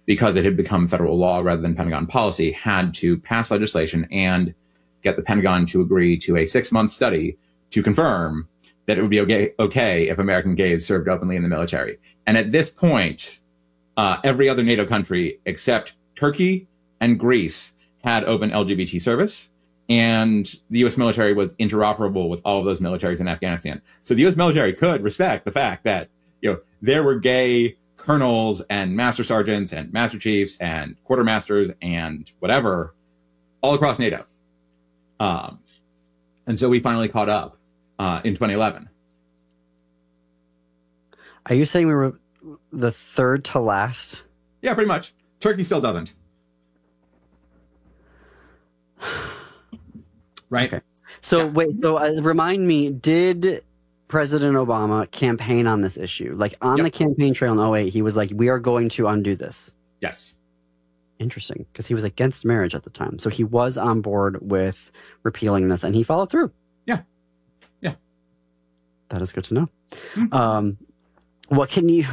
because it had become federal law rather than Pentagon policy, had to pass legislation and get the Pentagon to agree to a 6-month study to confirm that it would be okay if American gays served openly in the military. And at this point, every other NATO country except Turkey and Greece had open LGBT service, and the U.S. military was interoperable with all of those militaries in Afghanistan. So the U.S. military could respect the fact that, there were gay colonels and master sergeants and master chiefs and quartermasters and whatever all across NATO. And so we finally caught up in 2011. Are you saying we were the third to last? Yeah, pretty much. Turkey still doesn't. Right? Okay. So wait, remind me, did President Obama campaign on this issue? Like on the campaign trail in 2008, he was like, we are going to undo this. Yes. Interesting, because he was against marriage at the time. So he was on board with repealing this, and he followed through. Yeah. Yeah. That is good to know. Mm-hmm. What can you,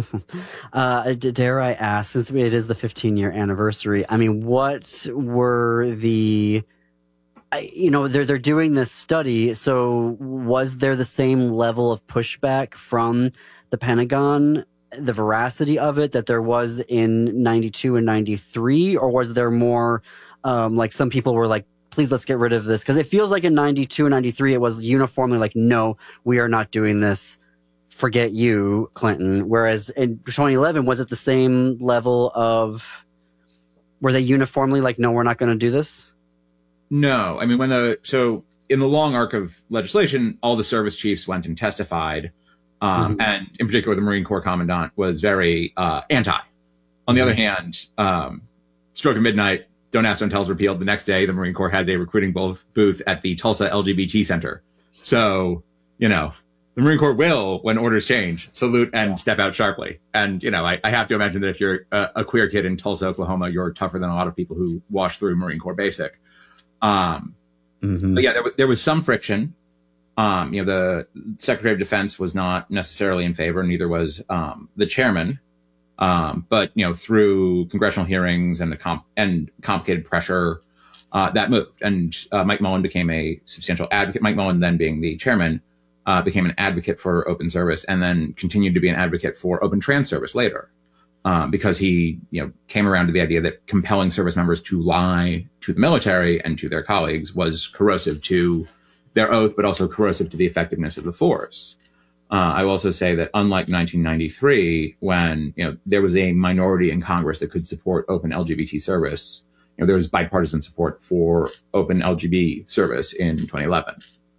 dare I ask, since it is the 15-year anniversary, I mean, what were the, they're doing this study, so was there the same level of pushback from the Pentagon, the veracity of it, that there was in 92 and 93, or was there more, like some people were like, please, let's get rid of this? Because it feels like in 92 and 93, it was uniformly like, no, we are not doing this. Forget you, Clinton. Whereas in 2011, was it the same level of, were they uniformly like, no, we're not going to do this? No. I mean, so in the long arc of legislation, all the service chiefs went and testified. And in particular, the Marine Corps commandant was very anti. On the other hand, stroke of midnight, Don't Ask, Don't Tell is repealed. The next day, the Marine Corps has a recruiting booth at the Tulsa LGBT Center. So, the Marine Corps will, when orders change, salute and step out sharply. And, I have to imagine that if you're a queer kid in Tulsa, Oklahoma, you're tougher than a lot of people who wash through Marine Corps Basic. But yeah, there was some friction. The Secretary of Defense was not necessarily in favor, neither was the chairman. But, through congressional hearings and complicated pressure, that moved. And Mike Mullen became a substantial advocate. Mike Mullen, then being the chairman, became an advocate for open service, and then continued to be an advocate for open trans service later, because he, came around to the idea that compelling service members to lie to the military and to their colleagues was corrosive to their oath, but also corrosive to the effectiveness of the force. I will also say that unlike 1993, when there was a minority in Congress that could support open LGBT service, there was bipartisan support for open LGBT service in 2011.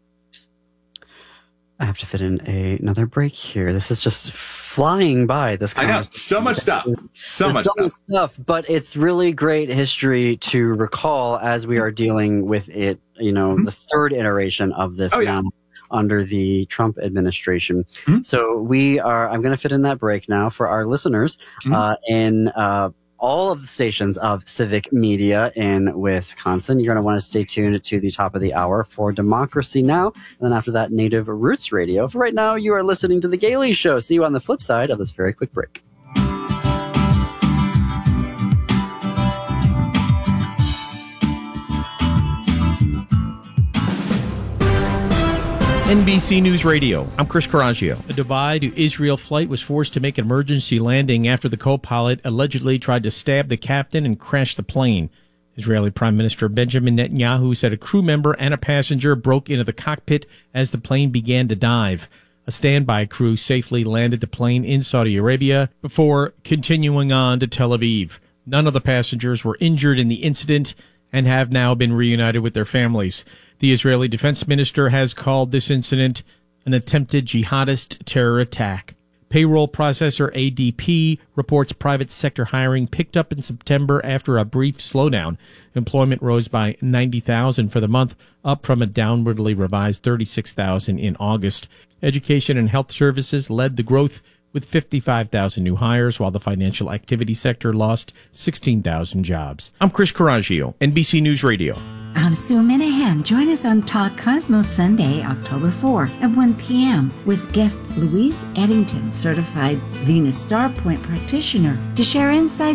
I have to fit in another break here. This is just flying by. This I know, so much stuff. So much stuff. But it's really great history to recall as we are dealing with it, the third iteration of this now under the Trump administration. So I'm going to fit in that break now for our listeners in all of the stations of civic media in Wisconsin. You're going to want to stay tuned to the top of the hour for Democracy Now! And then after that, Native Roots Radio. For right now, you are listening to The Gailey Show. See you on the flip side of this very quick break. NBC News Radio. I'm Chris Coraggio. A Dubai to Israel flight was forced to make an emergency landing after the co-pilot allegedly tried to stab the captain and crash the plane. Israeli Prime Minister Benjamin Netanyahu said a crew member and a passenger broke into the cockpit as the plane began to dive. A standby crew safely landed the plane in Saudi Arabia before continuing on to Tel Aviv. None of the passengers were injured in the incident and have now been reunited with their families. The Israeli defense minister has called this incident an attempted jihadist terror attack. Payroll processor ADP reports private sector hiring picked up in September after a brief slowdown. Employment rose by 90,000 for the month, up from a downwardly revised 36,000 in August. Education and health services led the growth with 55,000 new hires, while the financial activity sector lost 16,000 jobs. I'm Chris Coraggio, NBC News Radio. I'm Sue Minahan. Join us on Talk Cosmos Sunday, October 4 at 1 p.m. with guest Louise Eddington, certified Venus Star Point practitioner, to share insights